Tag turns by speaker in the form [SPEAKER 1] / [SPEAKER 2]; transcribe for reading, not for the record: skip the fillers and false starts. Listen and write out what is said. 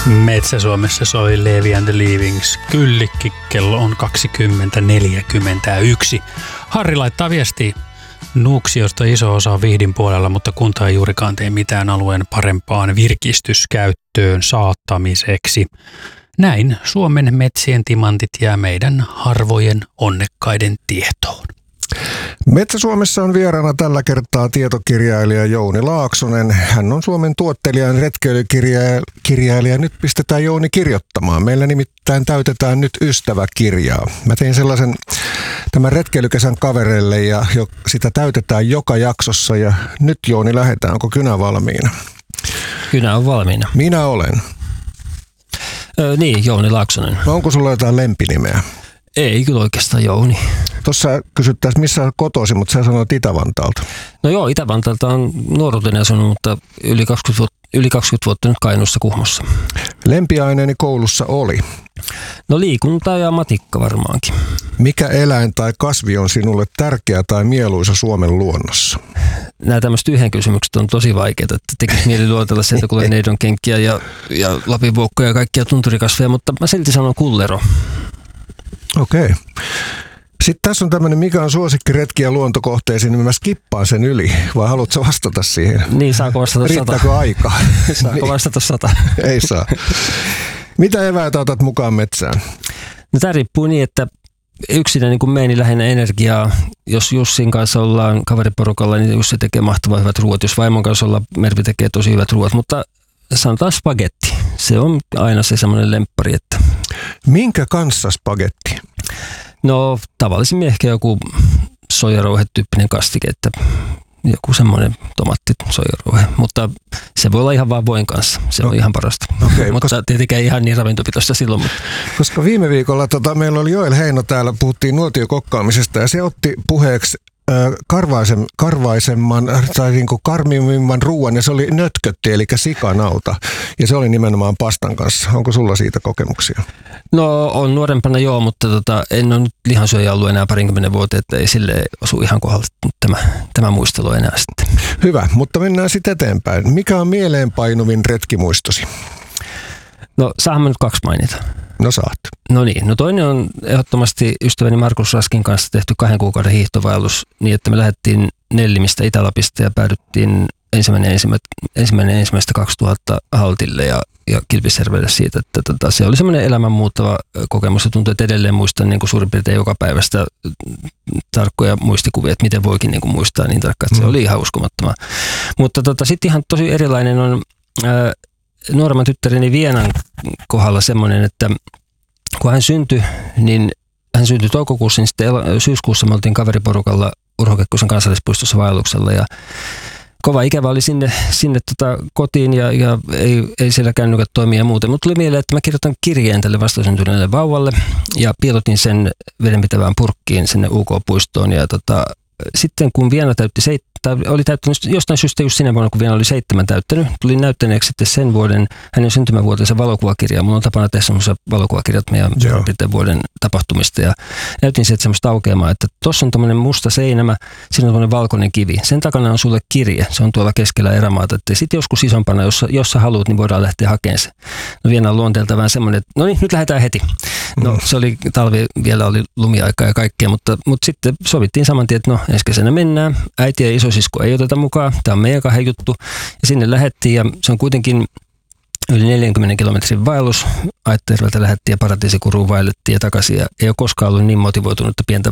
[SPEAKER 1] Metsä-Suomessa soi Levi and the Leavings. Kyllikki, kello on 20.41. Harri laittaa viestiä. Nuuksiosta iso osa on Vihdin puolella, mutta kunta ei juurikaan tee mitään alueen parempaan virkistyskäyttöön saattamiseksi. Näin Suomen metsien timantit jää meidän harvojen onnekkaiden tietoon.
[SPEAKER 2] Metsä-Suomessa on vieraana tällä kertaa tietokirjailija Jouni Laaksonen. Hän on Suomen tuottelijan retkeilykirjailija. Nyt pistetään Jouni kirjoittamaan. Meillä nimittäin täytetään nyt ystäväkirjaa. Mä tein sellaisen tämän retkeilykesän kavereille ja sitä täytetään joka jaksossa. Ja nyt Jouni lähdetään. Onko kynä valmiina?
[SPEAKER 3] Kynä on valmiina.
[SPEAKER 2] Minä olen.
[SPEAKER 3] Niin, Jouni Laaksonen.
[SPEAKER 2] No onko sulla jotain lempinimeä?
[SPEAKER 3] Ei kyllä oikeastaan Jouni.
[SPEAKER 2] Tuossa kysyttäisiin, missä olet kotoisin, mutta sä sanoit Itä-Vantaalta.
[SPEAKER 3] No joo, Itä-Vantaalta on nuoruuteni asunut, mutta yli 20 vuotta nyt Kainuussa Kuhmossa.
[SPEAKER 2] Lempiaineeni koulussa oli?
[SPEAKER 3] No liikunta ja matikka varmaankin.
[SPEAKER 2] Mikä eläin tai kasvi on sinulle tärkeä tai mieluisa Suomen luonnossa?
[SPEAKER 3] Nämä tämmöiset yhden kysymykset on tosi vaikeita, että tekisi mieli luotella sieltä, kun neidonkenkkiä ja lapinvuokkoja ja kaikkia tunturikasveja, mutta mä silti sanon kullero.
[SPEAKER 2] Okei. Sitten tässä on tämmöinen, mikä on suosikkiretki ja luontokohteisiin, niin mä skippaan sen yli. Vai haluatko vastata siihen?
[SPEAKER 3] Niin, saako vastata 100?
[SPEAKER 2] Riittääkö aikaa?
[SPEAKER 3] Saako vastata 100?
[SPEAKER 2] Ei saa. Mitä eväitä otat mukaan metsään?
[SPEAKER 3] No tämä riippuu niin, että yksinä niin meini lähinnä energiaa. Jos Jussin kanssa ollaan kaveriporukalla, niin Jussi tekee mahtavan hyvät ruoat. Jos vaimon kanssa ollaan, Mervi tekee tosi hyvät ruoat. Mutta sanotaan spagetti. Se on aina se semmoinen lemppari. Että
[SPEAKER 2] minkä kanssa spagetti?
[SPEAKER 3] No tavallisimmin ehkä joku soijarouhe-tyyppinen kastike, että joku semmoinen tomaatti-soijarouhe, mutta se voi olla ihan vaan voin kanssa, se on ihan parasta. Okay, mutta tietenkään ihan niin ravintopitoista silloin. Mutta
[SPEAKER 2] koska viime viikolla meillä oli Joel Heino täällä, puhuttiin nuotiokokkaamisesta ja se otti puheeksi karvaisemman tai niin kuin karmivimman ruoan ja se oli nötkötti eli sikanauta ja se oli nimenomaan pastan kanssa. Onko sulla siitä kokemuksia?
[SPEAKER 3] No on nuorempana joo, mutta en ole nyt lihansyöjä ollut enää 20 vuotta, että ei sille osu ihan kohdalle tämä muistelu enää sitten.
[SPEAKER 2] Hyvä, mutta mennään sitten eteenpäin. Mikä on mieleenpainuvin retkimuistosi?
[SPEAKER 3] No saanhan nyt 2 mainita.
[SPEAKER 2] No saat. No
[SPEAKER 3] niin, no toinen on ehdottomasti ystäväni Markus Raskin kanssa tehty 2 kuukauden hiihtovaellus niin, että me lähdettiin Nellimistä Itä-Lapista ja päädyttiin 1.1.2000 Haltille ja Kilpisjärvelle siitä, että se oli semmoinen elämän muuttava kokemus. Se tuntuu, että edelleen muistan niin kuin suurin piirtein joka päivästä tarkkoja muistikuvia, että miten voikin niin kuin muistaa niin tarkkaan, että se oli ihan uskomattomaa. Mutta sitten ihan tosi erilainen on nuoremman tyttäreni Vienan kohdalla semmoinen, että kun hän syntyi, niin hän syntyi toukokuussa, niin sitten syyskuussa me oltiin kaveriporukalla Urho Kekkosen kansallispuistossa vaelluksella ja kova ikävä oli sinne kotiin ja ei siellä kännykät toimia ja muuten. Mutta tuli mieleen, että mä kirjoitan kirjeen tälle vastasyntyneelle vauvalle ja piilotin sen vedenpitävään purkkiin sinne UK-puistoon ja sitten kun Viena oli täyttänyt jostain syystä just sinä vuonna, kun Viena oli 7 täyttänyt, tuli näyttäneeksi sitten sen vuoden, hänen syntymävuotensa valokuvakirjaa. Mulla on tapana tehdä semmoisia valokuvakirjat meidän vuoden tapahtumista ja näytin sieltä semmoista aukeamaa, että tuossa on tommoinen musta seinämä, siinä on tommoinen valkoinen kivi. Sen takana on sulle kirje, se on tuolla keskellä erämaata, että sitten joskus isompana, jos sä haluat, niin voidaan lähteä hakemaan se. No Viena on luonteelta vähän semmoinen, että no niin, nyt lähdetään heti. No se oli talvi, vielä oli lumiaikaa ja kaikkea, mutta sitten sovittiin saman tien, että no ensi kesänä mennään, äiti ja isosisko ei oteta mukaan, tämä on meidän 2 juttu ja sinne lähdettiin ja se on kuitenkin yli 40 kilometrin vaellus. Aitterveltä lähdettiin ja Paratiisikuruun vaellettiin ja takaisin ja ei ole koskaan ollut niin motivoitunutta pientä